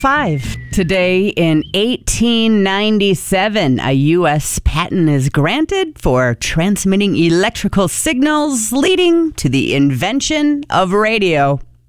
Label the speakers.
Speaker 1: 5. Today in 1897, a U.S. patent is granted for transmitting electrical signals, leading to the invention of radio.